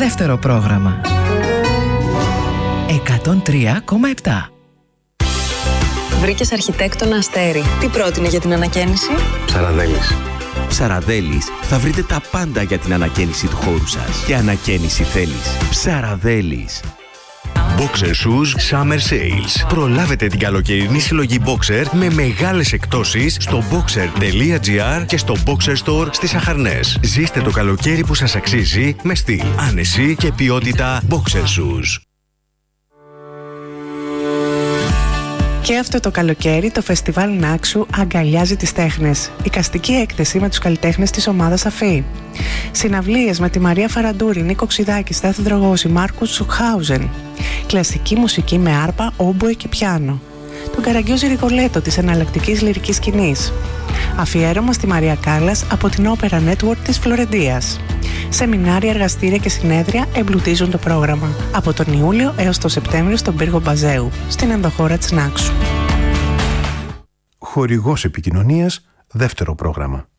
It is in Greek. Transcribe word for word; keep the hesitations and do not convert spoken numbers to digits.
Δεύτερο πρόγραμμα. εκατόν τρία κόμμα επτά. Βρήκες αρχιτέκτονα Αστέρι. Τι πρότεινε για την ανακαίνιση? Ψαραδέλης. Ψαραδέλης, θα βρείτε τα πάντα για την ανακαίνιση του χώρου σας. Και ανακαίνιση θέλεις. Ψαραδέλης. Boxer Shoes Summer Sales. Προλάβετε την καλοκαιρινή συλλογή Boxer με μεγάλες εκπτώσεις στο boxer τελεία gr και στο Boxer Store στις Αχαρνές. Ζήστε το καλοκαίρι που σας αξίζει με στυλ, άνεση και ποιότητα Boxer Shoes. Και αυτό το καλοκαίρι το φεστιβάλ Νάξου αγκαλιάζει τις τέχνες. Εικαστική έκθεση με τους καλλιτέχνες της ομάδας Αφή. Συναυλίες με τη Μαρία Φαραντούρη, Νίκο Ξιδάκη, Στάθη Δρογώση, Μάρκους Σουχάουζεν. Κλασική μουσική με άρπα, όμποε και πιάνο. Τον Καραγκιόζη Ρικολέτο της εναλλακτικής λυρικής σκηνής. Αφιέρωμα στη Μαρία Κάλλας από την Opera Network της Φλωρεντίας. Σεμινάρια, εργαστήρια και συνέδρια εμπλουτίζουν το πρόγραμμα από τον Ιούλιο έως τον Σεπτέμβριο στον πύργο Μπαζέου, στην ενδοχώρα της Νάξου. Χορηγός επικοινωνίας, δεύτερο πρόγραμμα.